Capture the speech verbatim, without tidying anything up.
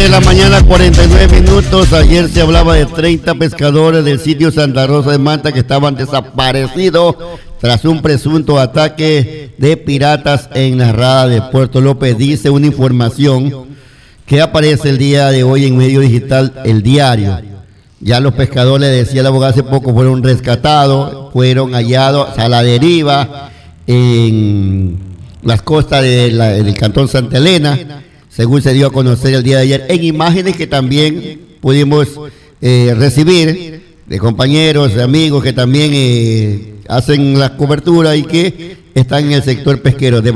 de la mañana, cuarenta y nueve minutos. Ayer se hablaba de treinta pescadores del sitio Santa Rosa de Manta que estaban desaparecidos tras un presunto ataque de piratas en la rada de Puerto López. Dice una información que aparece el día de hoy en medio digital, El Diario. Ya los pescadores, decía el abogado hace poco, fueron rescatados, fueron hallados a la deriva en las costas de la, del cantón Santa Elena, según se dio a conocer el día de ayer, en imágenes que también pudimos eh, recibir de compañeros, de amigos que también eh, hacen la cobertura y que están en el sector pesquero. De